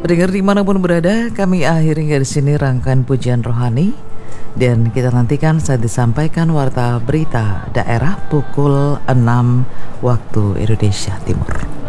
Pendengar dimanapun berada, kami akhiri dari sini rangkaian pujian rohani dan kita nantikan saat disampaikan warta berita daerah pukul 6 waktu Indonesia Timur.